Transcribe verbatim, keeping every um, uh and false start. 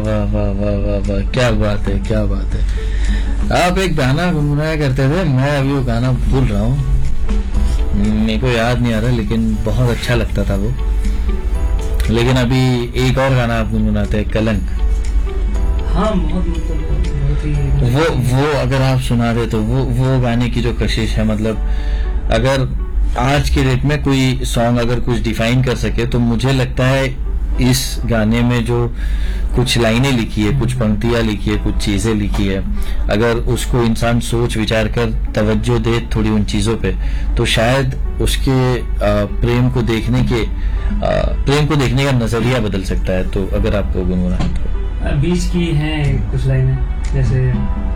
वाह वाह वाह वाह वाह, क्या बात है, क्या बात है। आप एक गाना गुनगुनाया करते थे, मैं अभी वो गाना भूल रहा हूँ, मेरे को याद नहीं आ रहा, लेकिन बहुत अच्छा लगता था वो। लेकिन अभी एक और गाना आप गुनगुनाते हैं, कलंक। हाँ बहुत मतलब बहुत ही वो वो अगर आप सुना दे तो वो वो गाने की जो कशिश है, मतलब अगर आज के डेट में कोई सॉन्ग अगर कुछ डिफाइन कर सके तो मुझे लगता है इस गाने में जो कुछ लाइनें लिखी है, कुछ पंक्तियां लिखी है, कुछ चीजें लिखी है, अगर उसको इंसान सोच विचार कर तवज्जो दे थोड़ी उन चीजों पे, तो शायद उसके आ, प्रेम को देखने के आ, प्रेम को देखने का नजरिया बदल सकता है। तो अगर आपको गुनगुनाना तो बीच की हैं कुछ लाइनें, जैसे